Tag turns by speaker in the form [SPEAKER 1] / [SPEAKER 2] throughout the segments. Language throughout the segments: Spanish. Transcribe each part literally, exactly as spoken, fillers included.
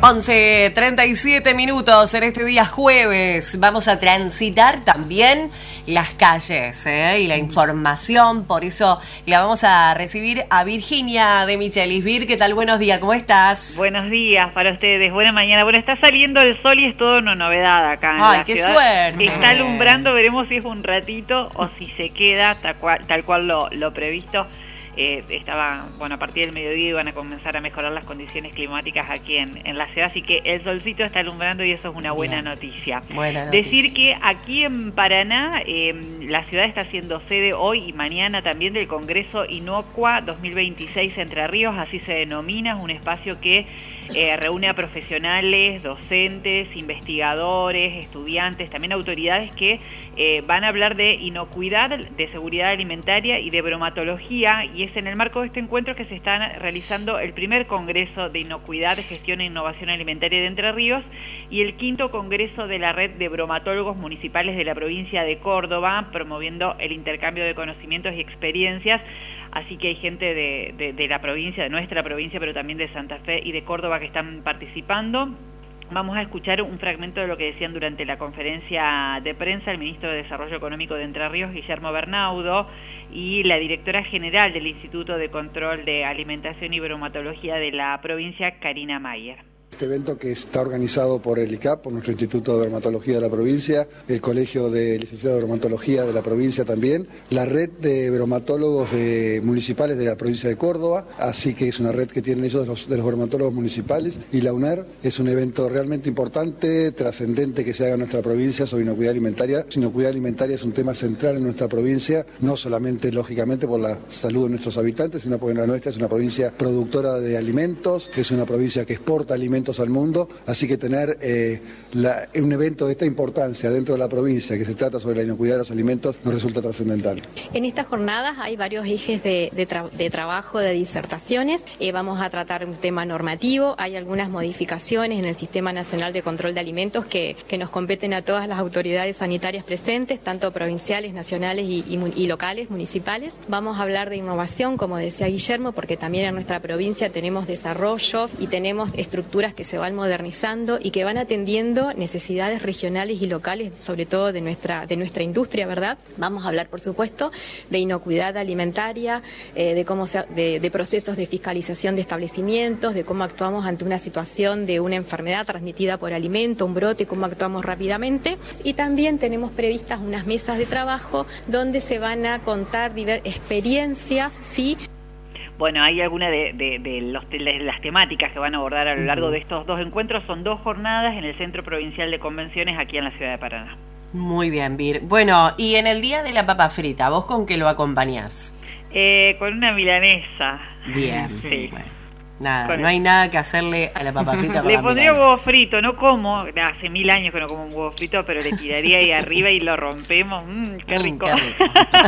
[SPEAKER 1] once treinta y siete minutos en este día jueves. Vamos a transitar también las calles ¿eh? y la información. Por eso la vamos a recibir a Virginia de Michelis. Vir, ¿qué tal? Buenos días, ¿cómo estás?
[SPEAKER 2] Buenos días para ustedes, buena mañana. Bueno, está saliendo el sol y es todo una novedad acá en
[SPEAKER 1] Ay,
[SPEAKER 2] la
[SPEAKER 1] qué
[SPEAKER 2] ciudad.
[SPEAKER 1] suerte.
[SPEAKER 2] Está alumbrando, veremos si es un ratito o si se queda tal cual, tal cual lo, lo previsto. Eh, estaba, bueno, a partir del mediodía iban a comenzar a mejorar las condiciones climáticas aquí en, en la ciudad, así que el solcito está alumbrando y eso es una buena noticia.
[SPEAKER 1] Buena noticia.
[SPEAKER 2] Decir que aquí en Paraná, eh, la ciudad está siendo sede hoy y mañana también del Congreso Inocua dos mil veintiséis Entre Ríos, así se denomina, es un espacio que eh, reúne a profesionales, docentes, investigadores, estudiantes, también autoridades que eh, van a hablar de inocuidad, de seguridad alimentaria y de bromatología, y es en el marco de este encuentro que se está realizando el primer Congreso de Inocuidad, Gestión e Innovación Alimentaria de Entre Ríos y el quinto Congreso de la Red de Bromatólogos Municipales de la provincia de Córdoba, promoviendo el intercambio de conocimientos y experiencias. Así que hay gente de, de, de la provincia, de nuestra provincia, pero también de Santa Fe y de Córdoba que están participando. Vamos a escuchar un fragmento de lo que decían durante la conferencia de prensa el ministro de Desarrollo Económico de Entre Ríos, Guillermo Bernaudo, y la directora general del Instituto de Control de Alimentación y Bromatología de la provincia, Karina Mayer.
[SPEAKER 3] Este evento que está organizado por el I C A P, por nuestro Instituto de Bromatología de la provincia, el Colegio de Licenciados de Bromatología de la provincia también, la red de bromatólogos de, municipales de la provincia de Córdoba, así que es una red que tienen ellos de los, de los bromatólogos municipales, y la U N E R. Es un evento realmente importante, trascendente que se haga en nuestra provincia sobre inocuidad alimentaria. Inocuidad alimentaria es un tema central en nuestra provincia, no solamente lógicamente por la salud de nuestros habitantes, sino porque la nuestra es una provincia productora de alimentos, es una provincia que exporta alimentos al mundo, así que tener eh, la, un evento de esta importancia dentro de la provincia que se trata sobre la inocuidad de los alimentos nos resulta trascendental.
[SPEAKER 4] En estas jornadas hay varios ejes de, de, tra de trabajo, de disertaciones. Eh, vamos a tratar un tema normativo, hay algunas modificaciones en el Sistema Nacional de Control de Alimentos que, que nos competen a todas las autoridades sanitarias presentes, tanto provinciales, nacionales y, y, y locales, municipales. Vamos a hablar de innovación, como decía Guillermo, porque también en nuestra provincia tenemos desarrollos y tenemos estructuras que se van modernizando y que van atendiendo necesidades regionales y locales, sobre todo de nuestra de nuestra industria, ¿verdad? Vamos a hablar, por supuesto, de inocuidad alimentaria, eh, de cómo se, de, de procesos de fiscalización de establecimientos, de cómo actuamos ante una situación de una enfermedad transmitida por alimento, un brote, cómo actuamos rápidamente. Y también tenemos previstas unas mesas de trabajo donde se van a contar diversas experiencias, ¿sí?
[SPEAKER 2] Bueno, hay algunas de, de, de, los, de las temáticas que van a abordar a lo largo de estos dos encuentros. Son dos jornadas en el Centro Provincial de Convenciones aquí en la ciudad de Paraná.
[SPEAKER 1] Muy bien, Vir. Bueno, y en el día de la papa frita, ¿vos con qué lo acompañás?
[SPEAKER 2] Eh, con una milanesa.
[SPEAKER 1] Bien,
[SPEAKER 2] sí.
[SPEAKER 1] Bueno. Nada,
[SPEAKER 2] Con
[SPEAKER 1] no hay nada que hacerle a la papa frita.
[SPEAKER 2] Le pondría huevo frito, no como, hace mil años que no como un huevo frito, pero le tiraría ahí arriba y lo rompemos. Mmm, qué rico. Mm, qué rico.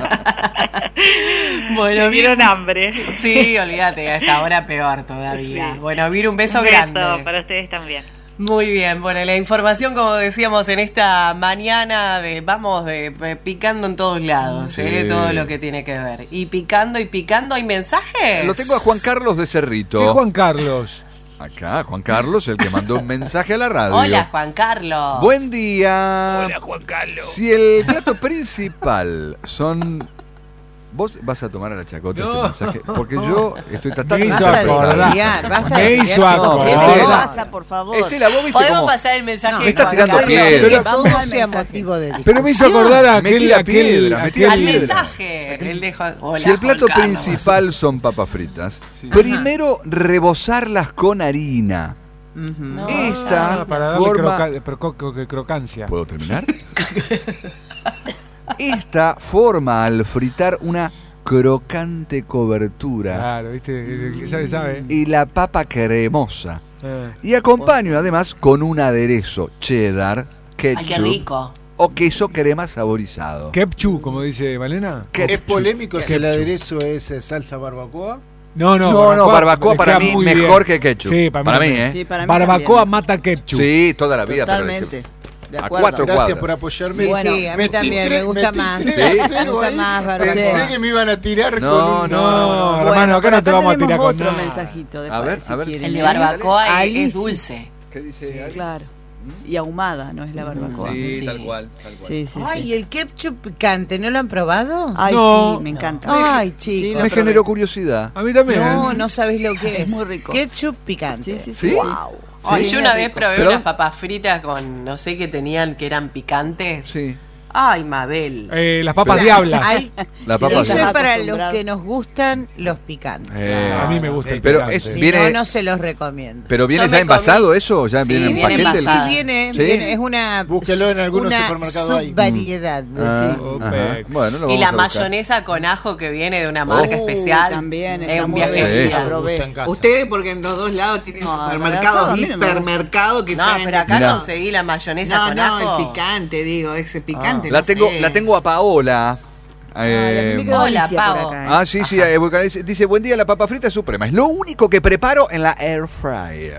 [SPEAKER 1] Bueno,
[SPEAKER 2] me dieron hambre.
[SPEAKER 1] Sí, olvídate, a esta hora peor todavía. Sí. Bueno, Vir, un beso
[SPEAKER 2] un
[SPEAKER 1] grande.
[SPEAKER 2] Beso para ustedes también.
[SPEAKER 1] Muy bien, bueno, la información, como decíamos en esta mañana, de vamos de, de picando en todos lados, sí. ¿eh? Todo lo que tiene que ver. Y picando y picando, ¿hay mensajes?
[SPEAKER 5] Lo tengo a Juan Carlos de Cerrito.
[SPEAKER 6] ¿Qué Juan Carlos?
[SPEAKER 5] Acá, Juan Carlos, el que mandó un mensaje a la radio.
[SPEAKER 1] Hola, Juan Carlos.
[SPEAKER 5] Buen día.
[SPEAKER 6] Hola, Juan Carlos.
[SPEAKER 5] Si el plato principal son... Vos vas a tomar a la chacota no. este mensaje, porque yo estoy tratando
[SPEAKER 6] me
[SPEAKER 5] de
[SPEAKER 6] hizo acordar.
[SPEAKER 7] Basta
[SPEAKER 6] me
[SPEAKER 7] de
[SPEAKER 6] hizo acordar.
[SPEAKER 7] Pasa, por favor.
[SPEAKER 5] Estela, vos viste
[SPEAKER 1] Podemos
[SPEAKER 5] cómo...
[SPEAKER 1] pasar el mensaje.
[SPEAKER 5] No, me está tirando piedra.
[SPEAKER 7] Que todo sea motivo de discusión.
[SPEAKER 6] Pero me hizo acordar a aquel,
[SPEAKER 5] aquel,
[SPEAKER 6] aquel, aquel
[SPEAKER 1] al mensaje. El de Hola,
[SPEAKER 5] si el plato
[SPEAKER 1] Juan
[SPEAKER 5] principal
[SPEAKER 1] Carlos.
[SPEAKER 5] son papas fritas,
[SPEAKER 6] sí.
[SPEAKER 5] primero rebozarlas con harina.
[SPEAKER 7] Uh-huh.
[SPEAKER 5] No, Esta
[SPEAKER 6] no, para darle
[SPEAKER 5] forma...
[SPEAKER 6] croca, pro, cro, crocancia.
[SPEAKER 5] ¿Puedo terminar? Esta forma al fritar una crocante cobertura.
[SPEAKER 6] Claro, viste, el que sabe, sabe.
[SPEAKER 5] Y la papa cremosa.
[SPEAKER 6] Eh.
[SPEAKER 5] Y acompaño además con un aderezo cheddar, ketchup.
[SPEAKER 1] Ay, qué rico.
[SPEAKER 5] O queso crema saborizado.
[SPEAKER 6] Ketchup, como dice Malena.
[SPEAKER 8] Ketchup. ¿Es polémico si el
[SPEAKER 6] Ketchup.
[SPEAKER 8] aderezo es salsa barbacoa?
[SPEAKER 6] No, no,
[SPEAKER 5] no,
[SPEAKER 6] barbacoa,
[SPEAKER 5] no, barbacoa para mí mejor
[SPEAKER 6] bien.
[SPEAKER 5] que ketchup.
[SPEAKER 6] Sí, para,
[SPEAKER 5] para mí,
[SPEAKER 6] mí,
[SPEAKER 5] ¿eh?
[SPEAKER 7] Sí, para mí
[SPEAKER 6] barbacoa
[SPEAKER 7] también.
[SPEAKER 6] mata ketchup.
[SPEAKER 5] Sí, toda la vida.
[SPEAKER 7] Totalmente.
[SPEAKER 5] De a cuatro
[SPEAKER 8] Gracias
[SPEAKER 5] cuadras.
[SPEAKER 8] por apoyarme.
[SPEAKER 7] Sí, bueno, sí, a mí también me gusta más.
[SPEAKER 5] ¿Sí?
[SPEAKER 7] Me gusta más barbacoa.
[SPEAKER 8] Pensé que me iban a tirar
[SPEAKER 5] no,
[SPEAKER 8] con un...
[SPEAKER 6] No, no, no,
[SPEAKER 7] bueno,
[SPEAKER 6] hermano, acá no te vamos a tirar con
[SPEAKER 7] otro
[SPEAKER 6] nada.
[SPEAKER 7] mensajito.
[SPEAKER 5] A ver,
[SPEAKER 7] si
[SPEAKER 5] a ver.
[SPEAKER 7] quieren.
[SPEAKER 1] El de barbacoa es,
[SPEAKER 7] Alicia.
[SPEAKER 1] es dulce.
[SPEAKER 5] ¿Qué dice Alex?
[SPEAKER 9] Claro. Y ahumada, no es la barbacoa.
[SPEAKER 5] Sí,
[SPEAKER 9] Sí.
[SPEAKER 5] tal cual, tal cual.
[SPEAKER 9] Sí, sí,
[SPEAKER 7] Ay,
[SPEAKER 9] sí.
[SPEAKER 7] ¿y el ketchup picante no lo han probado?
[SPEAKER 9] Ay,
[SPEAKER 6] No.
[SPEAKER 9] sí, me encanta.
[SPEAKER 7] Ay,
[SPEAKER 9] Sí,
[SPEAKER 7] chicos.
[SPEAKER 9] lo
[SPEAKER 5] Me
[SPEAKER 9] probé.
[SPEAKER 5] generó curiosidad.
[SPEAKER 6] A mí también.
[SPEAKER 7] No,
[SPEAKER 6] ¿eh?
[SPEAKER 7] no sabes lo que es.
[SPEAKER 9] Es muy rico.
[SPEAKER 7] Ketchup picante.
[SPEAKER 9] Sí, sí, sí.
[SPEAKER 5] ¿Sí?
[SPEAKER 9] Wow.
[SPEAKER 1] Ay,
[SPEAKER 9] Sí,
[SPEAKER 1] yo
[SPEAKER 9] es
[SPEAKER 1] una vez
[SPEAKER 9] rico.
[SPEAKER 1] probé
[SPEAKER 5] Pero-
[SPEAKER 1] unas papas fritas con, no sé qué tenían, que eran picantes.
[SPEAKER 5] Sí.
[SPEAKER 1] Ay, Mabel.
[SPEAKER 6] Eh, las papas
[SPEAKER 5] Pero-
[SPEAKER 6] diablas.
[SPEAKER 7] Hay-
[SPEAKER 5] La papa
[SPEAKER 7] eso es
[SPEAKER 5] diabla.
[SPEAKER 7] para los
[SPEAKER 9] Acostumbrado.
[SPEAKER 7] que nos gustan los picantes.
[SPEAKER 5] Eh,
[SPEAKER 6] A mí me gusta el
[SPEAKER 5] Pero
[SPEAKER 6] picante.
[SPEAKER 5] es-
[SPEAKER 7] Si
[SPEAKER 5] viene-
[SPEAKER 7] no, no se los recomiendo.
[SPEAKER 5] ¿Pero viene
[SPEAKER 1] Yo
[SPEAKER 5] ya
[SPEAKER 1] me
[SPEAKER 5] envasado
[SPEAKER 1] comí-
[SPEAKER 5] eso? ¿O ya
[SPEAKER 1] Sí,
[SPEAKER 5] viene en
[SPEAKER 1] viene
[SPEAKER 5] paquete?
[SPEAKER 7] Sí,
[SPEAKER 1] envasado.
[SPEAKER 7] viene,
[SPEAKER 5] ¿Sí?
[SPEAKER 7] viene- es una,
[SPEAKER 8] Búsquelo en algunos
[SPEAKER 7] una
[SPEAKER 8] supermercados ahí.
[SPEAKER 7] subvariedad. de-
[SPEAKER 5] Ah,
[SPEAKER 6] Sí.
[SPEAKER 5] ajá. Bueno, lo
[SPEAKER 1] Y
[SPEAKER 5] vamos
[SPEAKER 1] la
[SPEAKER 5] a buscar.
[SPEAKER 1] mayonesa con ajo que viene de una marca
[SPEAKER 9] Oh,
[SPEAKER 1] especial.
[SPEAKER 9] también
[SPEAKER 1] es
[SPEAKER 9] está
[SPEAKER 1] un
[SPEAKER 9] muy
[SPEAKER 1] viaje
[SPEAKER 5] rica. Sí.
[SPEAKER 1] gigante.
[SPEAKER 9] La probé.
[SPEAKER 8] Gusta en casa.
[SPEAKER 10] Ustedes, porque en los dos lados tienen
[SPEAKER 9] No,
[SPEAKER 10] supermercados,
[SPEAKER 9] a mí no me gusta.
[SPEAKER 10] hipermercados que
[SPEAKER 1] No,
[SPEAKER 10] traen-
[SPEAKER 1] pero acá
[SPEAKER 5] Mirá.
[SPEAKER 1] conseguí la mayonesa
[SPEAKER 10] No,
[SPEAKER 1] con
[SPEAKER 10] no,
[SPEAKER 1] ajo.
[SPEAKER 10] el picante, digo, ese picante.
[SPEAKER 5] La
[SPEAKER 10] no
[SPEAKER 5] tengo,
[SPEAKER 10] sé.
[SPEAKER 5] la tengo a Paola.
[SPEAKER 9] Ay, a
[SPEAKER 5] Eh,
[SPEAKER 9] mí me quedó
[SPEAKER 1] Hola,
[SPEAKER 9] delicia por
[SPEAKER 1] Pavo.
[SPEAKER 9] acá, ¿eh?
[SPEAKER 5] Ah, sí, sí, eh, porque dice, dice, buen día, la papa frita es suprema. Es lo único que preparo en la air fryer.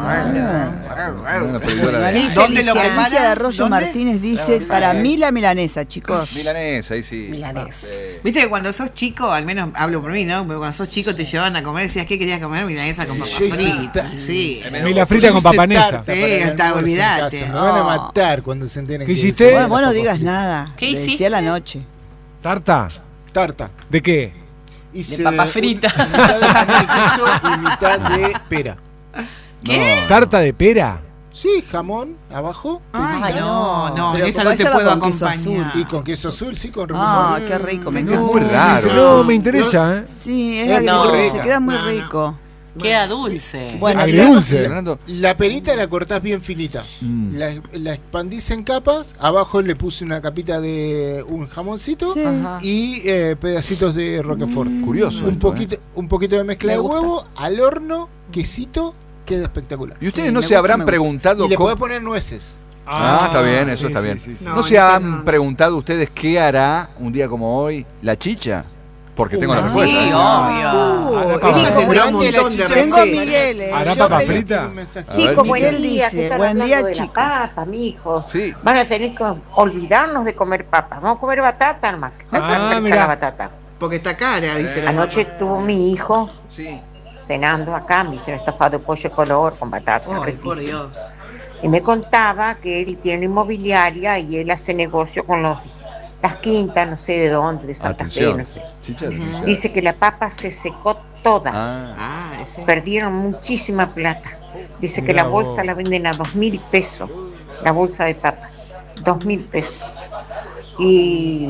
[SPEAKER 5] Una freidora de-
[SPEAKER 7] Dice
[SPEAKER 10] ¿Dónde lo
[SPEAKER 7] Alicia,
[SPEAKER 10] prepara?
[SPEAKER 9] Alicia de Arroyo
[SPEAKER 10] ¿Dónde?
[SPEAKER 9] Martínez dice, para mí la milanesa, chicos.
[SPEAKER 5] Milanesa, ahí sí.
[SPEAKER 1] Milanesa.
[SPEAKER 5] Sí.
[SPEAKER 10] Viste que cuando sos chico, al menos hablo por mí, ¿no? Pero cuando sos chico te llevaban a comer, decías, ¿qué querías comer? Milanesa con papas
[SPEAKER 8] Yo hice
[SPEAKER 10] fritas.
[SPEAKER 8] ta-
[SPEAKER 10] Sí.
[SPEAKER 6] Mila frita
[SPEAKER 8] Yo
[SPEAKER 6] con
[SPEAKER 8] hice
[SPEAKER 6] papanesa.
[SPEAKER 8] tarta para
[SPEAKER 10] Sí,
[SPEAKER 8] el
[SPEAKER 10] hasta
[SPEAKER 8] almuerzo en
[SPEAKER 10] olvidate.
[SPEAKER 8] casa. Me van a
[SPEAKER 9] No.
[SPEAKER 8] matar cuando se enteren.
[SPEAKER 6] ¿Qué
[SPEAKER 8] que
[SPEAKER 6] hiciste?
[SPEAKER 8] hice
[SPEAKER 9] Bueno, vos no
[SPEAKER 8] papas
[SPEAKER 9] digas
[SPEAKER 8] fritas.
[SPEAKER 9] nada.
[SPEAKER 1] ¿Qué
[SPEAKER 9] Le decía
[SPEAKER 1] hiciste?
[SPEAKER 9] la noche.
[SPEAKER 6] ¿Tarta?
[SPEAKER 8] Tarta.
[SPEAKER 6] ¿De qué?
[SPEAKER 8] Hice
[SPEAKER 1] papa
[SPEAKER 8] un-
[SPEAKER 1] frita.
[SPEAKER 8] Mitad de jamón y queso y mitad de pera.
[SPEAKER 1] ¿Qué?
[SPEAKER 5] No.
[SPEAKER 6] ¿Tarta de pera?
[SPEAKER 8] Sí, jamón abajo.
[SPEAKER 10] Ay,
[SPEAKER 8] perita,
[SPEAKER 10] no, no,
[SPEAKER 9] Pero
[SPEAKER 10] en esta
[SPEAKER 9] como
[SPEAKER 10] no te
[SPEAKER 9] esa va
[SPEAKER 10] puedo
[SPEAKER 9] con queso
[SPEAKER 10] acompañar.
[SPEAKER 9] azul.
[SPEAKER 8] Y con queso azul, sí, con
[SPEAKER 9] Ah,
[SPEAKER 8] remojo.
[SPEAKER 9] qué rico, me
[SPEAKER 5] Es
[SPEAKER 9] encanta.
[SPEAKER 5] muy raro.
[SPEAKER 6] No, me interesa, ¿eh?
[SPEAKER 9] Sí, es
[SPEAKER 8] Es muy
[SPEAKER 9] agridulce,
[SPEAKER 8] rica.
[SPEAKER 9] queda muy
[SPEAKER 10] No, no.
[SPEAKER 9] rico.
[SPEAKER 1] Queda dulce.
[SPEAKER 9] Bueno,
[SPEAKER 6] Agridulce.
[SPEAKER 5] Fernando.
[SPEAKER 8] La perita la cortás bien finita.
[SPEAKER 5] Mm.
[SPEAKER 8] La, la expandís en capas. Abajo le puse una capita de un jamoncito.
[SPEAKER 9] Sí.
[SPEAKER 7] Ajá.
[SPEAKER 8] Y eh, pedacitos de Roquefort.
[SPEAKER 5] Curioso
[SPEAKER 8] Un
[SPEAKER 5] esto,
[SPEAKER 8] poquito, un poquito de mezcla
[SPEAKER 9] Me
[SPEAKER 8] de
[SPEAKER 9] gusta.
[SPEAKER 8] huevo, al horno, quesito, queda espectacular.
[SPEAKER 5] ¿Y ustedes
[SPEAKER 9] Sí,
[SPEAKER 5] no
[SPEAKER 9] me
[SPEAKER 5] se
[SPEAKER 9] gusta,
[SPEAKER 5] habrán
[SPEAKER 9] me gusta.
[SPEAKER 5] preguntado
[SPEAKER 8] Y le
[SPEAKER 5] cómo-
[SPEAKER 8] podés poner nueces.
[SPEAKER 5] Ah, está bien, eso
[SPEAKER 6] sí,
[SPEAKER 5] está
[SPEAKER 6] sí,
[SPEAKER 5] bien.
[SPEAKER 6] sí, sí.
[SPEAKER 5] ¿No,
[SPEAKER 10] No,
[SPEAKER 5] se
[SPEAKER 10] en esta
[SPEAKER 5] han
[SPEAKER 10] no.
[SPEAKER 5] preguntado ustedes qué hará un día como hoy la chicha? Porque tengo la
[SPEAKER 8] Uh,
[SPEAKER 5] respuesta.
[SPEAKER 1] Sí,
[SPEAKER 5] ¿eh?
[SPEAKER 1] obvio.
[SPEAKER 10] Uh,
[SPEAKER 6] papa
[SPEAKER 10] ella
[SPEAKER 6] frita.
[SPEAKER 10] tendrá un
[SPEAKER 8] Grande la
[SPEAKER 10] montón de
[SPEAKER 8] chicha.
[SPEAKER 9] Tengo a
[SPEAKER 10] recetas.
[SPEAKER 9] Miguel. eh,
[SPEAKER 6] ¿Hará
[SPEAKER 9] yo
[SPEAKER 6] papa
[SPEAKER 9] pedí-
[SPEAKER 6] frita?
[SPEAKER 8] Un mensaje.
[SPEAKER 5] A ver.
[SPEAKER 11] Chicos,
[SPEAKER 9] Miguel
[SPEAKER 11] buen día.
[SPEAKER 9] dice,
[SPEAKER 11] ¿Qué están
[SPEAKER 9] buen
[SPEAKER 11] hablando
[SPEAKER 9] día,
[SPEAKER 11] de la
[SPEAKER 9] chicos.
[SPEAKER 11] papa, mijo?
[SPEAKER 5] Sí.
[SPEAKER 11] Van a tener que olvidarnos de comer papa. Vamos a comer batata, nomás. que está
[SPEAKER 6] Ah,
[SPEAKER 11] tan rica
[SPEAKER 6] mirá.
[SPEAKER 11] la batata.
[SPEAKER 10] Porque está cara, dice la
[SPEAKER 11] Anoche
[SPEAKER 10] mamá.
[SPEAKER 11] tuvo mi hijo
[SPEAKER 5] Sí.
[SPEAKER 11] cenando acá, me hizo un estofado de pollo de color con batata.
[SPEAKER 1] Ay, por
[SPEAKER 11] riquísimo.
[SPEAKER 1] Dios.
[SPEAKER 11] Y me contaba que él tiene una inmobiliaria y él hace negocio con los, las quintas, no sé de dónde, de Santa Fe,
[SPEAKER 5] Atención.
[SPEAKER 11] no sé.
[SPEAKER 5] Chicha de
[SPEAKER 10] Ujú.
[SPEAKER 5] Luciana.
[SPEAKER 11] Dice que la papa se secó toda.
[SPEAKER 5] Ah.
[SPEAKER 10] Ah, ese.
[SPEAKER 11] Perdieron muchísima plata. Dice que
[SPEAKER 6] Mirá
[SPEAKER 11] la bolsa
[SPEAKER 6] vos.
[SPEAKER 11] la venden a dos mil pesos, la bolsa de papa, dos mil pesos. Y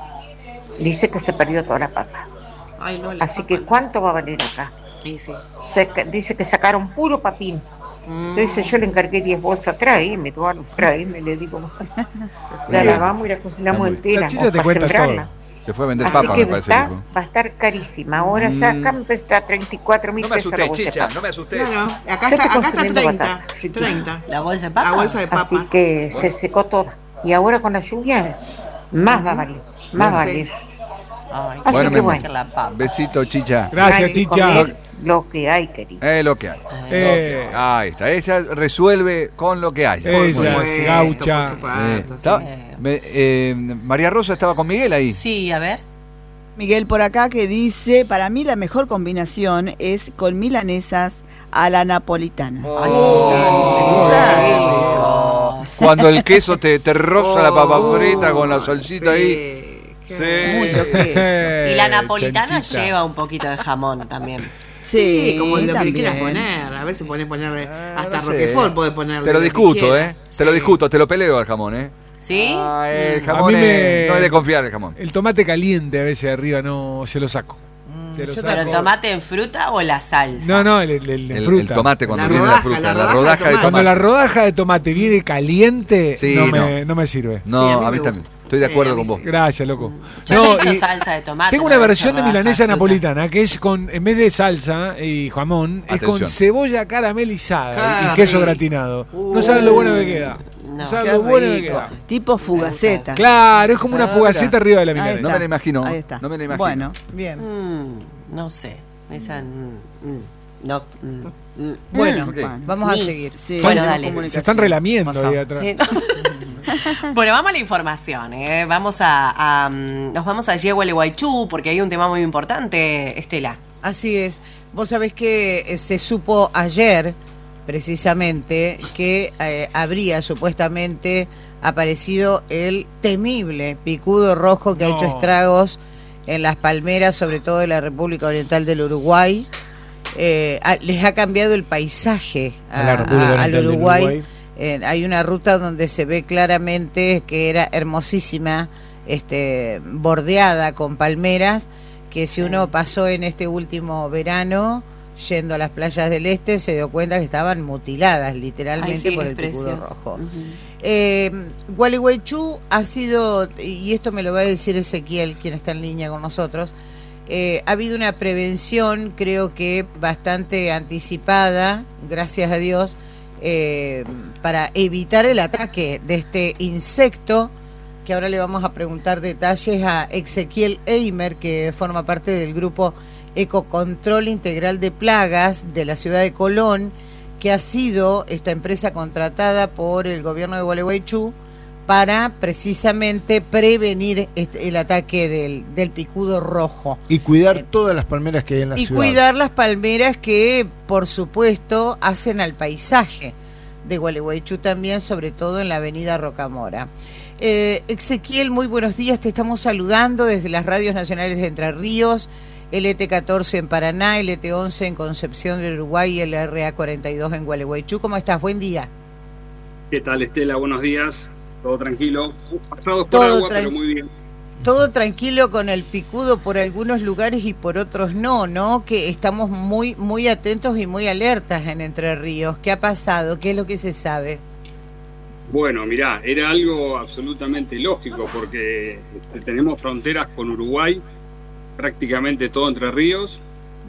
[SPEAKER 11] dice que se perdió toda la papa.
[SPEAKER 1] Ay, no, la
[SPEAKER 11] Así
[SPEAKER 1] papa
[SPEAKER 11] que
[SPEAKER 1] no.
[SPEAKER 11] ¿cuánto va a valer acá?
[SPEAKER 10] Sí, sí.
[SPEAKER 11] Se ca- dice que sacaron puro papín.
[SPEAKER 10] Mm.
[SPEAKER 11] Entonces yo le encargué diez bolsas, tráeme, tú tráeme, le digo. La
[SPEAKER 5] Bien.
[SPEAKER 11] lavamos y la cocinamos
[SPEAKER 5] Está muy-
[SPEAKER 11] entera.
[SPEAKER 6] La chicha
[SPEAKER 11] o
[SPEAKER 6] te
[SPEAKER 11] para
[SPEAKER 6] cuenta
[SPEAKER 11] sembrarla.
[SPEAKER 6] todo.
[SPEAKER 5] Se fue a vender
[SPEAKER 11] Así
[SPEAKER 5] papa,
[SPEAKER 11] que
[SPEAKER 5] me parece.
[SPEAKER 11] está-
[SPEAKER 5] dijo.
[SPEAKER 11] va a estar carísima. Ahora ya
[SPEAKER 5] Mm.
[SPEAKER 11] acá me está treinta y cuatro mil
[SPEAKER 5] No me
[SPEAKER 11] pesos la
[SPEAKER 5] asusté,
[SPEAKER 11] bolsa de
[SPEAKER 5] chicha,
[SPEAKER 11] papa.
[SPEAKER 5] no me asusté.
[SPEAKER 10] No, no, acá
[SPEAKER 11] Yo
[SPEAKER 10] está,
[SPEAKER 11] estoy
[SPEAKER 10] acá está
[SPEAKER 11] consumiendo
[SPEAKER 10] treinta.
[SPEAKER 11] batata.
[SPEAKER 10] treinta.
[SPEAKER 1] La bolsa de papa.
[SPEAKER 11] Ah,
[SPEAKER 10] La bolsa de papas.
[SPEAKER 11] Así que se secó toda. Y ahora con la lluvia, más va a valer. Más va a
[SPEAKER 10] Sí.
[SPEAKER 11] valer.
[SPEAKER 1] Ay,
[SPEAKER 11] Así
[SPEAKER 5] Bueno,
[SPEAKER 11] que
[SPEAKER 5] me-
[SPEAKER 11] bueno.
[SPEAKER 1] la papa.
[SPEAKER 5] Besito, chicha.
[SPEAKER 6] Gracias,
[SPEAKER 11] Hay que
[SPEAKER 6] chicha.
[SPEAKER 11] comer lo que hay, querido.
[SPEAKER 5] Es lo que hay.
[SPEAKER 6] Eh,
[SPEAKER 5] Ahí está. Ella resuelve con lo que hay.
[SPEAKER 6] Ella
[SPEAKER 10] Por
[SPEAKER 6] es
[SPEAKER 10] supuesto,
[SPEAKER 6] gaucha.
[SPEAKER 10] por supuesto,
[SPEAKER 5] Eh,
[SPEAKER 10] sí.
[SPEAKER 5] estaba- me- eh, María Rosa estaba con Miguel ahí.
[SPEAKER 1] Sí, a ver.
[SPEAKER 9] Miguel por acá que dice, para mí la mejor combinación es con milanesas a la napolitana.
[SPEAKER 1] Ay,
[SPEAKER 5] Oh.
[SPEAKER 1] chicos.
[SPEAKER 5] Cuando el queso te, te roza la papa
[SPEAKER 10] Oh,
[SPEAKER 5] frita con la salsita ahí.
[SPEAKER 10] sí,
[SPEAKER 5] Sí.
[SPEAKER 10] qué-
[SPEAKER 9] Mucho queso.
[SPEAKER 1] Y la napolitana
[SPEAKER 6] chanchita.
[SPEAKER 1] lleva un poquito de jamón también.
[SPEAKER 10] Sí, como lo que le
[SPEAKER 9] también.
[SPEAKER 10] quieras poner. A veces podés ponerle hasta
[SPEAKER 5] no sé.
[SPEAKER 10] Roquefort, podés ponerle.
[SPEAKER 5] Te lo
[SPEAKER 10] que
[SPEAKER 5] discuto, ¿eh?
[SPEAKER 10] quieras.
[SPEAKER 5] Te lo
[SPEAKER 10] Sí.
[SPEAKER 5] discuto, te lo peleo al jamón, ¿eh?
[SPEAKER 1] ¿Sí?
[SPEAKER 5] Ah, el
[SPEAKER 6] A
[SPEAKER 5] jamón
[SPEAKER 6] mí
[SPEAKER 5] es-
[SPEAKER 6] me-
[SPEAKER 5] no es de confiar el jamón.
[SPEAKER 6] El tomate caliente a veces arriba no se lo saco. Se lo
[SPEAKER 7] yo
[SPEAKER 6] saco.
[SPEAKER 1] ¿Pero el tomate en fruta o la salsa?
[SPEAKER 6] No, no, el, el, el en
[SPEAKER 5] El,
[SPEAKER 6] fruta.
[SPEAKER 5] el tomate cuando
[SPEAKER 10] La
[SPEAKER 5] viene
[SPEAKER 10] rodaja,
[SPEAKER 5] la fruta,
[SPEAKER 10] la
[SPEAKER 5] la
[SPEAKER 10] rodaja
[SPEAKER 5] rodaja
[SPEAKER 10] de
[SPEAKER 5] de
[SPEAKER 10] tomate.
[SPEAKER 6] Cuando la
[SPEAKER 5] tomate.
[SPEAKER 6] rodaja de tomate viene caliente,
[SPEAKER 5] Sí,
[SPEAKER 6] no,
[SPEAKER 5] no.
[SPEAKER 6] Me, no me sirve.
[SPEAKER 5] No,
[SPEAKER 10] Sí, a
[SPEAKER 5] a
[SPEAKER 10] mí
[SPEAKER 5] mí,
[SPEAKER 10] me
[SPEAKER 5] también.
[SPEAKER 10] gusta.
[SPEAKER 5] Estoy de
[SPEAKER 10] Sí,
[SPEAKER 5] acuerdo
[SPEAKER 10] a mí
[SPEAKER 5] con vos.
[SPEAKER 10] sí.
[SPEAKER 6] Gracias, loco.
[SPEAKER 1] Yo
[SPEAKER 6] No,
[SPEAKER 1] le he hecho
[SPEAKER 6] y
[SPEAKER 1] salsa de tomate.
[SPEAKER 6] tengo
[SPEAKER 1] no
[SPEAKER 6] una
[SPEAKER 1] le he
[SPEAKER 6] versión
[SPEAKER 1] hecho
[SPEAKER 6] de
[SPEAKER 1] rodaja
[SPEAKER 6] milanesa
[SPEAKER 1] fruta.
[SPEAKER 6] napolitana que es con, en vez de salsa y jamón, es con
[SPEAKER 5] Atención.
[SPEAKER 6] cebolla caramelizada y
[SPEAKER 10] Qué
[SPEAKER 6] queso
[SPEAKER 10] rico.
[SPEAKER 6] gratinado. No
[SPEAKER 10] Uh.
[SPEAKER 6] saben lo bueno que queda. No,
[SPEAKER 1] No,
[SPEAKER 6] saben
[SPEAKER 9] Qué
[SPEAKER 6] lo bueno que
[SPEAKER 9] rico.
[SPEAKER 6] queda.
[SPEAKER 9] Tipo fugaceta.
[SPEAKER 6] Claro, es como una
[SPEAKER 5] Ah,
[SPEAKER 6] fugaceta
[SPEAKER 5] mira.
[SPEAKER 6] arriba de la
[SPEAKER 9] Ahí
[SPEAKER 6] milanesa.
[SPEAKER 5] No
[SPEAKER 9] está.
[SPEAKER 5] me la imagino.
[SPEAKER 9] Ahí está.
[SPEAKER 5] No me la imagino.
[SPEAKER 9] Bueno,
[SPEAKER 7] Bien.
[SPEAKER 1] Mm, no sé. Esa. mm, mm, no. mm, mm.
[SPEAKER 7] Bueno,
[SPEAKER 5] Ok.
[SPEAKER 7] vamos a
[SPEAKER 1] Ni.
[SPEAKER 7] seguir.
[SPEAKER 9] sí,
[SPEAKER 1] Bueno,
[SPEAKER 9] tenemos
[SPEAKER 1] dale.
[SPEAKER 9] comunicación.
[SPEAKER 6] Se están relamiendo
[SPEAKER 9] Por
[SPEAKER 6] ahí
[SPEAKER 9] favor.
[SPEAKER 6] atrás.
[SPEAKER 1] Sí, no. Bueno, vamos a la información. ¿eh? Vamos a, a, mm, nos vamos a Yegualeguaychú porque hay un tema muy importante, Estela.
[SPEAKER 7] Así es. Vos sabés que eh, se supo ayer precisamente que eh, habría supuestamente aparecido el temible picudo rojo que
[SPEAKER 6] No.
[SPEAKER 7] ha hecho estragos en las palmeras, sobre todo en la República Oriental del Uruguay. Eh, a, les ha cambiado el paisaje a,
[SPEAKER 6] A la República
[SPEAKER 7] a- al
[SPEAKER 6] Oriental del
[SPEAKER 7] Uruguay.
[SPEAKER 6] Uruguay.
[SPEAKER 7] Eh, hay una ruta donde se ve claramente que era hermosísima, este, bordeada con palmeras, que si uno pasó en este último verano yendo a las playas del este se dio cuenta que estaban mutiladas literalmente
[SPEAKER 1] Ay, sí,
[SPEAKER 7] por
[SPEAKER 1] es
[SPEAKER 7] el picudo
[SPEAKER 1] precioso.
[SPEAKER 7] rojo.
[SPEAKER 1] Ujú.
[SPEAKER 7] Eh, Gualeguaychú ha sido, y esto me lo va a decir Ezequiel, quien está en línea con nosotros, eh, ha habido una prevención, creo que bastante anticipada, gracias a Dios, eh, para evitar el ataque de este insecto, que ahora le vamos a preguntar detalles a Ezequiel Eimer, que forma parte del grupo Ecocontrol Integral de Plagas de la ciudad de Colón, que ha sido esta empresa contratada por el gobierno de Gualeguaychú para precisamente prevenir este, el ataque del, del picudo rojo.
[SPEAKER 8] Y cuidar todas las palmeras que hay en la
[SPEAKER 7] Y
[SPEAKER 8] ciudad.
[SPEAKER 7] cuidar las palmeras que, por supuesto, hacen al paisaje de Gualeguaychú también, sobre todo en la avenida Rocamora. Eh, Ezequiel, muy buenos días, te estamos saludando desde las radios nacionales de Entre Ríos, L T catorce en Paraná, L T once en Concepción del Uruguay y el R A cuarenta y dos en Gualeguaychú. ¿Cómo estás? Buen día.
[SPEAKER 12] ¿Qué tal, Estela? Buenos días. Todo tranquilo. Pasados por
[SPEAKER 7] Todo
[SPEAKER 12] agua,
[SPEAKER 7] tran-
[SPEAKER 12] pero muy bien.
[SPEAKER 7] Todo tranquilo con el picudo por algunos lugares y por otros no, ¿no? Que estamos muy, muy atentos y muy alertas en Entre Ríos. ¿Qué ha pasado? ¿Qué es lo que se sabe?
[SPEAKER 12] Bueno, mirá, era algo absolutamente lógico porque este, tenemos fronteras con Uruguay, prácticamente todo Entre Ríos.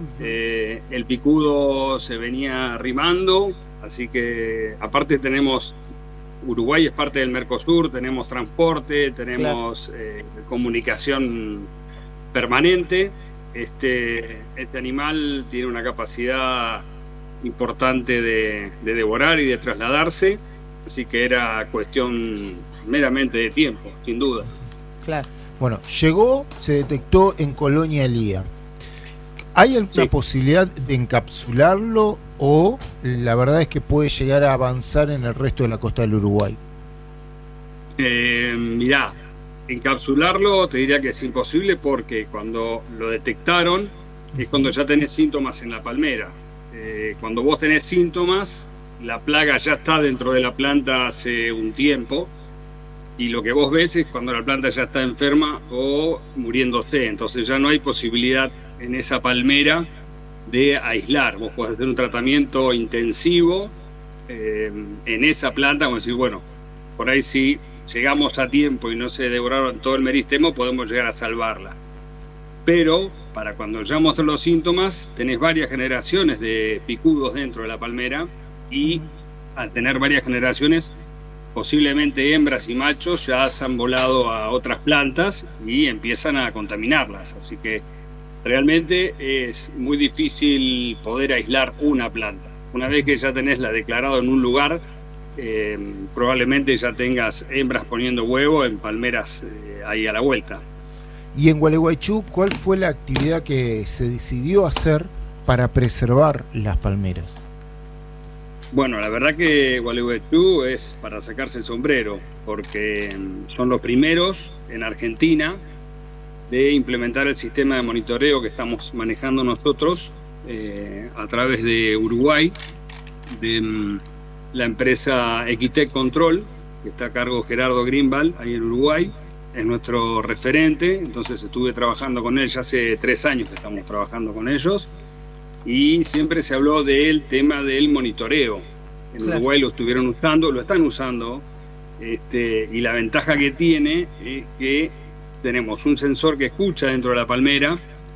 [SPEAKER 12] Eh, el picudo se venía arrimando, así que aparte tenemos, Uruguay es parte del Mercosur, tenemos transporte, tenemos eh, comunicación permanente. Este, este animal tiene una capacidad importante de, de devorar y de trasladarse, así que era cuestión meramente de tiempo, sin duda.
[SPEAKER 7] Claro.
[SPEAKER 8] Bueno, llegó, se detectó en Colonia Elía. ¿Hay alguna
[SPEAKER 12] Sí.
[SPEAKER 8] posibilidad de encapsularlo o la verdad es que puede llegar a avanzar en el resto de la costa del Uruguay?
[SPEAKER 12] Eh, mirá, encapsularlo te diría que es imposible porque cuando lo detectaron es cuando ya tenés síntomas en la palmera. Eh, cuando vos tenés síntomas, la plaga ya está dentro de la planta hace un tiempo y lo que vos ves es cuando la planta ya está enferma o muriéndose. Entonces ya no hay posibilidad en esa palmera de aislar. Vos podés hacer un tratamiento intensivo eh, en esa planta, como decir, bueno, por ahí si llegamos a tiempo y no se devoraron todo el meristemo, podemos llegar a salvarla. Pero para cuando ya mostró los síntomas, tenés varias generaciones de picudos dentro de la palmera y al tener varias generaciones, posiblemente hembras y machos ya se han volado a otras plantas y empiezan a contaminarlas. Así que realmente es muy difícil poder aislar una planta. Una vez que ya tenés la declarado en un lugar, eh, probablemente ya tengas hembras poniendo huevo en palmeras eh, ahí a la vuelta.
[SPEAKER 8] Y en Gualeguaychú, ¿cuál fue la actividad que se decidió hacer para preservar las palmeras?
[SPEAKER 12] Bueno, la verdad que Gualeguaychú es para sacarse el sombrero, porque son los primeros en Argentina de implementar el sistema de monitoreo que estamos manejando nosotros eh, a través de Uruguay, de mm, la empresa Equitec Control, que está a cargo de Gerardo Greenwald, ahí en Uruguay, es nuestro referente. Entonces estuve trabajando con él, ya hace tres años que estamos trabajando con ellos, y siempre se habló del tema del monitoreo. En
[SPEAKER 7] Claro.
[SPEAKER 12] Uruguay lo estuvieron usando, lo están usando, este, y la ventaja que tiene es que tenemos un sensor que escucha dentro de la palmera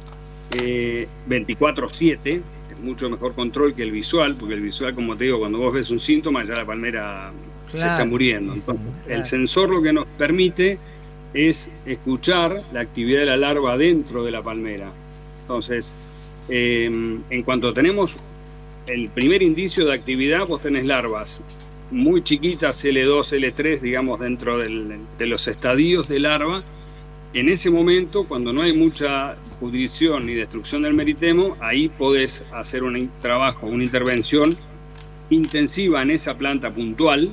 [SPEAKER 12] eh, veinticuatro siete, es mucho mejor control que el visual, porque el visual, como te digo, cuando vos ves un síntoma ya la palmera se
[SPEAKER 7] Claro.
[SPEAKER 12] está muriendo. Entonces,
[SPEAKER 7] Claro.
[SPEAKER 12] el sensor lo que nos permite es escuchar la actividad de la larva dentro de la palmera. Entonces, eh, en cuanto tenemos el primer indicio de actividad, vos tenés larvas muy chiquitas, L dos, L tres, digamos, dentro del, de los estadios de larva. En ese momento, cuando no hay mucha pudrición ni destrucción del meritemo, ahí podés hacer un trabajo, una intervención intensiva en esa planta puntual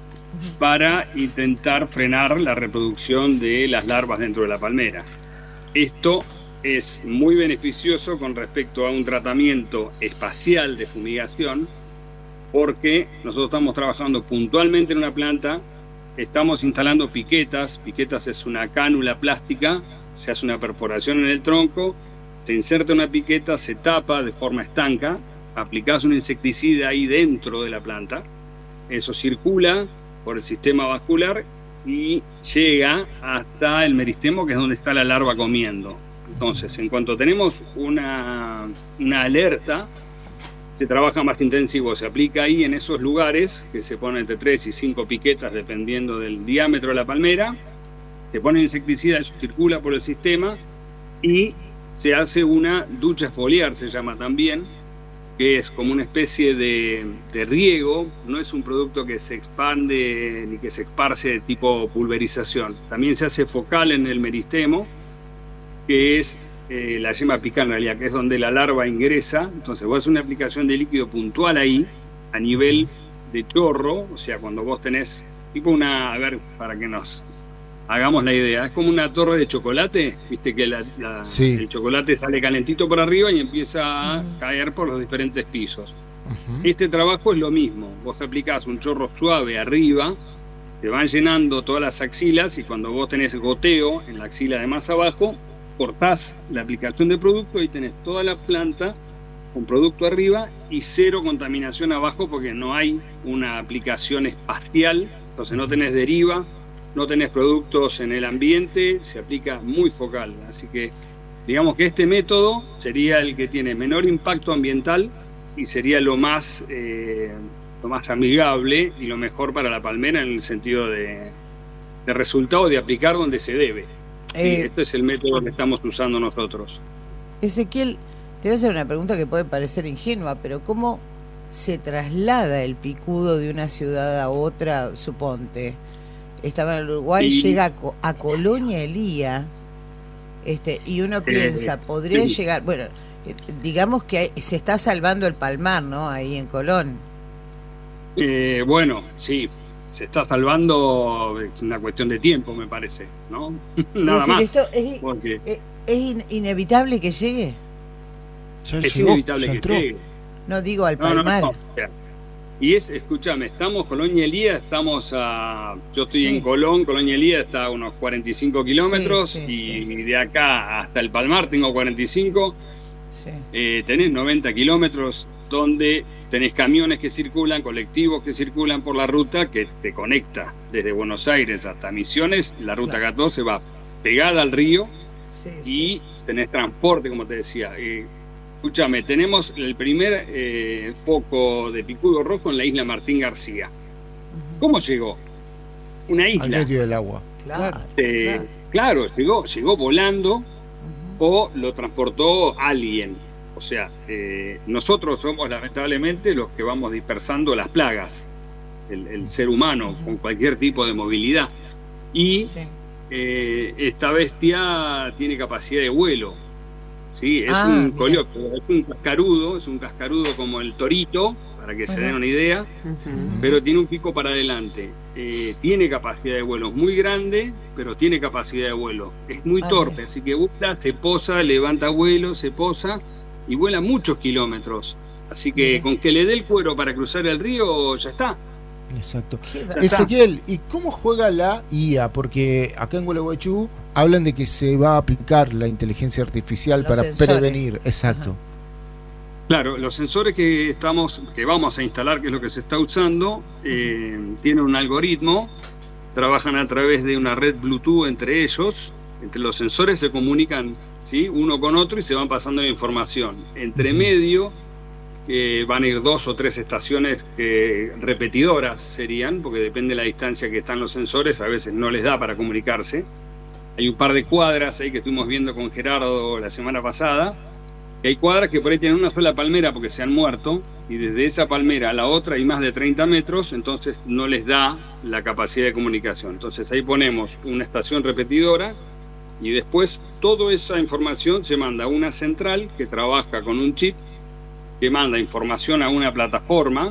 [SPEAKER 12] para intentar frenar la reproducción de las larvas dentro de la palmera. Esto es muy beneficioso con respecto a un tratamiento espacial de fumigación, porque nosotros estamos trabajando puntualmente en una planta, estamos instalando piquetas. Piquetas es una cánula plástica, se hace una perforación en el tronco, se inserta una piqueta, se tapa de forma estanca, aplicás un insecticida ahí dentro de la planta, eso circula por el sistema vascular y llega hasta el meristemo, que es donde está la larva comiendo. Entonces, en cuanto tenemos una, una alerta, se trabaja más intensivo, se aplica ahí en esos lugares, que se ponen entre tres y cinco piquetas dependiendo del diámetro de la palmera, se pone insecticida, eso circula por el sistema y se hace una ducha foliar, se llama también, que es como una especie de, de riego, no es un producto que se expande ni que se esparce de tipo pulverización. También se hace focal en el meristemo, que es eh, la yema apical en realidad, que es donde la larva ingresa. Entonces vos haces una aplicación de líquido puntual ahí, a nivel de chorro, o sea, cuando vos tenés tipo una, a ver, para que nos hagamos la idea, es como una torre de chocolate, viste que la, la, sí. el chocolate sale calentito por arriba y empieza a uh-huh. caer por los diferentes pisos. Uh-huh. Este trabajo es lo mismo, vos aplicás un chorro suave arriba, te van llenando todas las axilas y cuando vos tenés goteo en la axila de más abajo, cortás la aplicación de producto y tenés toda la planta con producto arriba y cero contaminación abajo, porque no hay una aplicación espacial, entonces no tenés deriva, no tenés productos en el ambiente, se aplica muy focal. Así que digamos que este método sería el que tiene menor impacto ambiental y sería lo más, eh, lo más amigable y lo mejor para la palmera en el sentido de, de resultado de aplicar donde se debe. Sí, eh, este es el método que estamos usando nosotros.
[SPEAKER 7] Ezequiel, te voy a hacer una pregunta que puede parecer ingenua, pero ¿cómo se traslada el picudo de una ciudad a otra, suponte? Estaba en el Uruguay, sí. llega a, a Colonia Elía, este, y uno piensa, eh, podría sí. llegar, bueno, eh, digamos que hay, se está salvando el palmar, ¿no? Ahí en Colón.
[SPEAKER 12] Eh, bueno, sí, se está salvando, es una cuestión de tiempo, me parece, ¿no? Nada
[SPEAKER 7] es decir,
[SPEAKER 12] más.
[SPEAKER 7] Esto es,
[SPEAKER 12] porque...
[SPEAKER 7] es, es in, inevitable que llegue.
[SPEAKER 12] Ya es llegó, inevitable que entró. llegue.
[SPEAKER 7] No digo al
[SPEAKER 12] no,
[SPEAKER 7] palmar.
[SPEAKER 12] No, no, no. Y es, escúchame, estamos Colonia Elía, estamos a, yo estoy sí. en Colón, Colonia Elía está a unos cuarenta y cinco kilómetros sí, sí, y sí. de acá hasta el Palmar tengo cuarenta y cinco, sí. eh, tenés noventa kilómetros donde tenés camiones que circulan, colectivos que circulan por la ruta que te conecta desde Buenos Aires hasta Misiones, la ruta claro. catorce va pegada al río sí, y sí. tenés transporte, como te decía. Eh, Escúchame, tenemos el primer eh, foco de picudo rojo en la isla Martín García. ¿Cómo llegó? Una isla.
[SPEAKER 8] Al medio del agua.
[SPEAKER 12] Claro, eh, claro. claro llegó, llegó volando uh-huh. o lo transportó alguien. O sea, eh, nosotros somos lamentablemente los que vamos dispersando las plagas, el, el ser humano, uh-huh. con cualquier tipo de movilidad. Y sí. eh, esta bestia tiene capacidad de vuelo. Sí, es ah, un coleóptero, es un cascarudo, es un cascarudo como el torito, para que uh-huh. se den una idea, uh-huh. pero tiene un pico para adelante. Eh, tiene capacidad de vuelo, es muy grande, pero tiene capacidad de vuelo. Es muy torpe, okay. así que vuela, se posa, levanta vuelo, se posa y vuela muchos kilómetros. Así que uh-huh. con que le dé el cuero para cruzar el río, ya está.
[SPEAKER 8] Exacto. Ezequiel, ¿y cómo juega la I A? Porque acá en Gualeguaychú hablan de que se va a aplicar la inteligencia artificial los para sensores. prevenir. Exacto. Ajá.
[SPEAKER 12] Claro, los sensores que estamos, que vamos a instalar, que es lo que se está usando, eh, tienen un algoritmo, trabajan a través de una red Bluetooth entre ellos, entre los sensores se comunican, ¿sí? uno con otro y se van pasando la información. Entre uh-huh. medio Eh, van a ir dos o tres estaciones eh, repetidoras serían, porque depende de la distancia que están los sensores, a veces no les da para comunicarse. Hay un par de cuadras ahí que estuvimos viendo con Gerardo la semana pasada, que hay cuadras que por ahí tienen una sola palmera porque se han muerto, y desde esa palmera a la otra hay más de treinta metros, entonces no les da la capacidad de comunicación. Entonces ahí ponemos una estación repetidora y después toda esa información se manda a una central que trabaja con un chip que manda información a una plataforma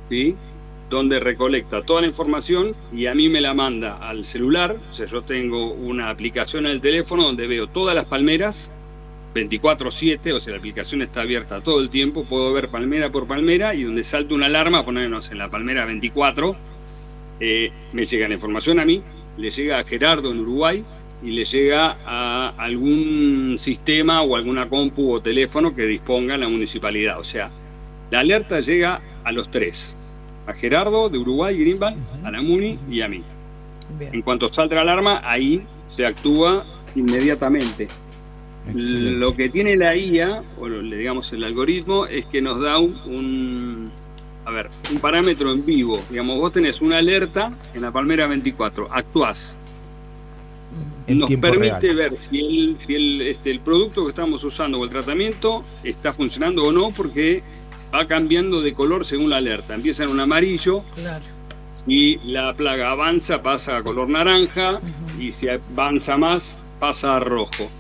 [SPEAKER 12] ¿sí? Donde recolecta toda la información y a mí me la manda al celular. O sea, yo tengo una aplicación en el teléfono donde veo todas las palmeras veinticuatro siete, o sea, la aplicación está abierta todo el tiempo, puedo ver palmera por palmera, y donde salta una alarma, ponernos en la palmera veinticuatro, eh, me llega la información a mí, le llega a Gerardo en Uruguay y le llega a algún sistema o alguna compu o teléfono que disponga la municipalidad. O sea, la alerta llega a los tres, a Gerardo de Uruguay, Greenville, uh-huh. a la Muni y a mí. Bien. En cuanto salta la alarma, ahí se actúa inmediatamente. Excelente. Lo que tiene la I A, o le digamos el algoritmo, es que nos da un, un, a ver, un parámetro en vivo. Digamos, vos tenés una alerta en la palmera veinticuatro, actuás. En nos permite real. ver si, el, si el, este, el producto que estamos usando o el tratamiento está funcionando o no, porque va cambiando de color según la alerta. Empieza en un amarillo, claro. Si la plaga avanza pasa a color naranja, uh-huh. y si avanza más pasa a rojo.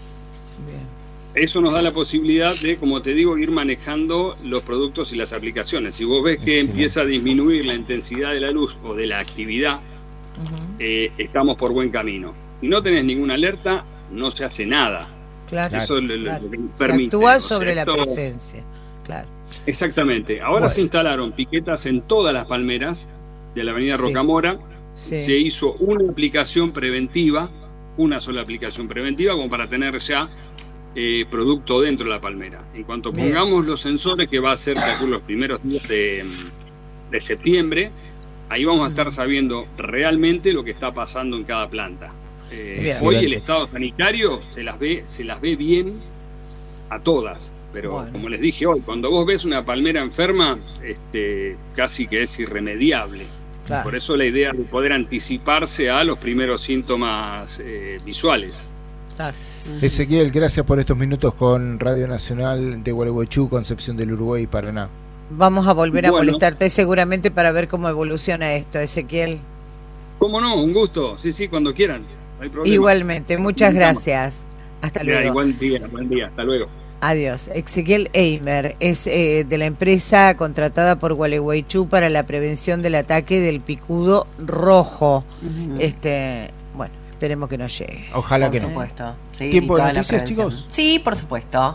[SPEAKER 12] Eso nos da la posibilidad de, como te digo, ir manejando los productos y las aplicaciones. Si vos ves que Excelente. empieza a disminuir la intensidad de la luz o de la actividad, uh-huh. eh, estamos por buen camino. Si no tenés ninguna alerta, no se hace nada.
[SPEAKER 7] Claro,
[SPEAKER 12] Eso
[SPEAKER 7] claro.
[SPEAKER 12] lo, lo, lo que nos
[SPEAKER 7] se
[SPEAKER 12] permite.
[SPEAKER 7] actúa
[SPEAKER 12] O sea,
[SPEAKER 7] sobre
[SPEAKER 12] esto...
[SPEAKER 7] la presencia. Claro.
[SPEAKER 12] Exactamente. Ahora bueno. se instalaron piquetas en todas las palmeras de la avenida sí. Rocamora. Sí. Se hizo una aplicación preventiva, una sola aplicación preventiva, como para tener ya Eh, producto dentro de la palmera. En cuanto Bien. pongamos los sensores, que va a ser los primeros días de, de septiembre, ahí vamos a estar sabiendo realmente lo que está pasando en cada planta. Eh, hoy el estado sanitario se las ve, se las ve bien a todas, pero bueno. como les dije hoy, cuando vos ves una palmera enferma, este, casi que es irremediable. Claro. Por eso la idea de poder anticiparse a los primeros síntomas eh, visuales.
[SPEAKER 7] Claro.
[SPEAKER 8] Ezequiel, gracias por estos minutos con Radio Nacional de Gualeguaychú, Concepción del Uruguay y Paraná.
[SPEAKER 7] Vamos a volver a bueno. molestarte seguramente para ver cómo evoluciona esto, Ezequiel.
[SPEAKER 12] ¿Cómo no? Un gusto. Sí, sí, cuando quieran. No hay problema.
[SPEAKER 7] Igualmente, muchas gracias. Hasta luego.
[SPEAKER 12] Ya, buen día, buen día. Hasta luego.
[SPEAKER 7] Adiós. Ezequiel Eimer es eh, de la empresa contratada por Gualeguaychú para la prevención del ataque del picudo rojo. Uh-huh. Este... Esperemos que nos llegue.
[SPEAKER 8] Ojalá
[SPEAKER 1] por
[SPEAKER 8] que
[SPEAKER 1] supuesto.
[SPEAKER 8] no.
[SPEAKER 1] Sí,
[SPEAKER 8] ¿Tiempo de noticias, chicos?
[SPEAKER 1] Sí, por supuesto.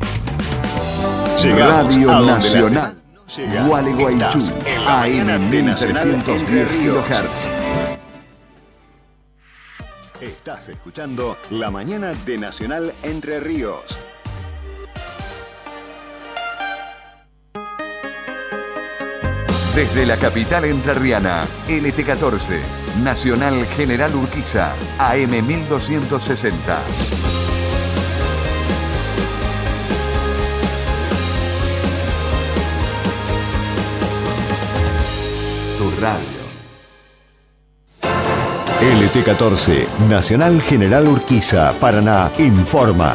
[SPEAKER 13] Radio Nacional. Gualeguaychú. A M mil trescientos diez kilohertz. Estás escuchando La Mañana de Nacional Entre Ríos. Desde la capital entrerriana, L T catorce, Nacional General Urquiza, A M mil doscientos sesenta. Tu radio. L T catorce, Nacional General Urquiza, Paraná, informa.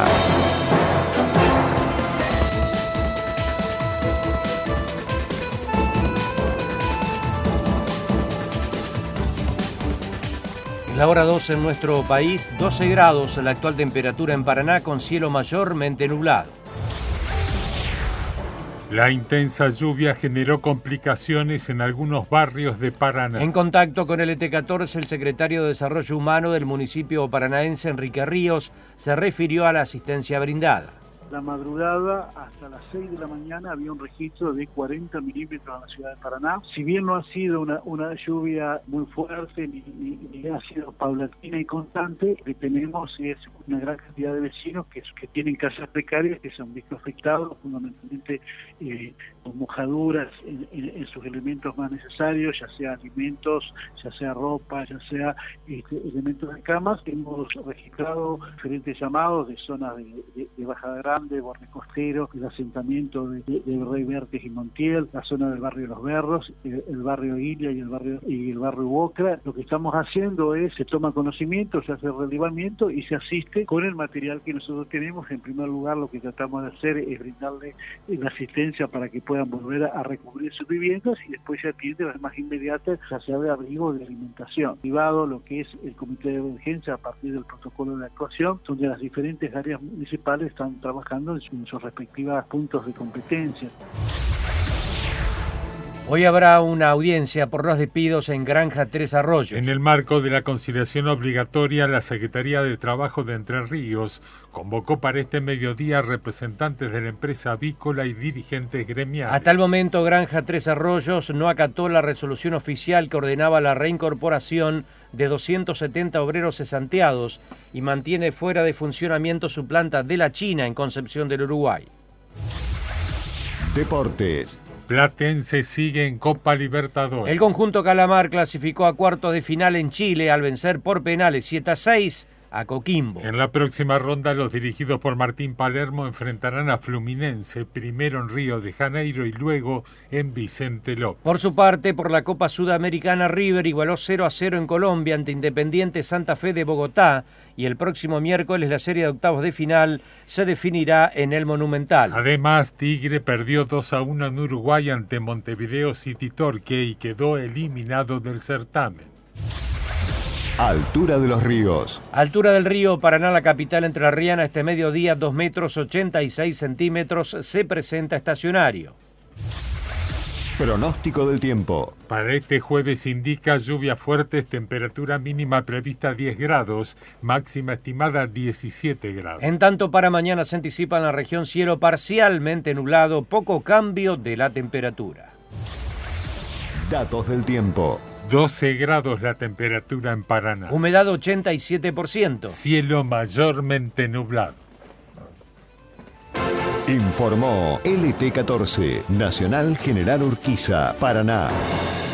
[SPEAKER 14] La hora dos en nuestro país, doce grados la actual temperatura en Paraná con cielo mayormente nublado.
[SPEAKER 15] La intensa lluvia generó complicaciones en algunos barrios de Paraná.
[SPEAKER 14] En contacto con L T catorce, el secretario de Desarrollo Humano del municipio paranaense, Enrique Ríos, se refirió a la asistencia brindada.
[SPEAKER 16] La madrugada hasta las seis de la mañana había un registro de cuarenta milímetros en la ciudad de Paraná. Si bien no ha sido una, una lluvia muy fuerte ni, ni, ni ha sido paulatina y constante, lo que tenemos es una gran cantidad de vecinos que, que tienen casas precarias, que se han visto afectados fundamentalmente eh, con mojaduras en, en, en sus elementos más necesarios, ya sea alimentos, ya sea ropa, ya sea este, elementos de camas. Hemos registrado diferentes llamados de zonas de, de, de Bajada Grande, Borde Costero, el asentamiento de, de, de Rey Vértiz y Montiel, la zona del barrio Los Berros, el, el barrio Ilia y el barrio y el barrio Bocra. Lo que estamos haciendo es, se toma conocimiento, se hace relevamiento y se asiste con el material que nosotros tenemos. En primer lugar, lo que tratamos de hacer es brindarle la asistencia para que puedan volver a, a recubrir sus viviendas, y después se atiende las más inmediatas, ya sea de abrigo o de alimentación. Activado lo que es el comité de emergencia a partir del protocolo de actuación, donde las diferentes áreas municipales están trabajando en sus respectivos puntos de competencia.
[SPEAKER 14] Hoy habrá una audiencia por los despidos en Granja Tres Arroyos.
[SPEAKER 15] En el marco de la conciliación obligatoria, la Secretaría de Trabajo de Entre Ríos convocó para este mediodía representantes de la empresa avícola y dirigentes gremiales.
[SPEAKER 14] Hasta el momento, Granja Tres Arroyos no acató la resolución oficial que ordenaba la reincorporación de doscientos setenta obreros cesanteados y mantiene fuera de funcionamiento su planta de la China en Concepción del Uruguay.
[SPEAKER 13] Deportes.
[SPEAKER 15] Platense sigue en Copa Libertadores.
[SPEAKER 14] El conjunto Calamar clasificó a cuartos de final en Chile al vencer por penales siete a seis a Coquimbo.
[SPEAKER 15] En la próxima ronda, los dirigidos por Martín Palermo enfrentarán a Fluminense, primero en Río de Janeiro y luego en Vicente López.
[SPEAKER 14] Por su parte, por la Copa Sudamericana, River igualó cero a cero en Colombia ante Independiente Santa Fe de Bogotá y el próximo miércoles la serie de octavos de final se definirá en el Monumental.
[SPEAKER 15] Además, Tigre perdió dos a uno en Uruguay ante Montevideo City Torque y quedó eliminado del certamen.
[SPEAKER 13] Altura de los ríos.
[SPEAKER 14] Altura del río Paraná, la capital entrerriana, este mediodía, dos metros ochenta y seis centímetros, se presenta estacionario.
[SPEAKER 13] Pronóstico del tiempo.
[SPEAKER 15] Para este jueves indica lluvias fuertes, temperatura mínima prevista diez grados, máxima estimada diecisiete grados.
[SPEAKER 14] En tanto, para mañana se anticipa en la región cielo parcialmente nublado, poco cambio de la temperatura.
[SPEAKER 13] Datos del tiempo.
[SPEAKER 15] doce grados la temperatura en Paraná.
[SPEAKER 14] Humedad ochenta y siete por ciento.
[SPEAKER 15] Cielo mayormente nublado.
[SPEAKER 13] Informó L T catorce, Nacional General Urquiza, Paraná.